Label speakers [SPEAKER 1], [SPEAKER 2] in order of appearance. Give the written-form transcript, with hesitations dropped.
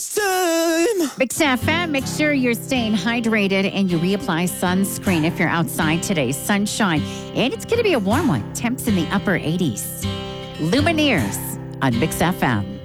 [SPEAKER 1] Time.
[SPEAKER 2] Mix FM, make sure you're staying hydrated and you reapply sunscreen if you're outside today. Sunshine. And it's going to be a warm one. Temps in the upper 80s. Lumineers on Mix FM.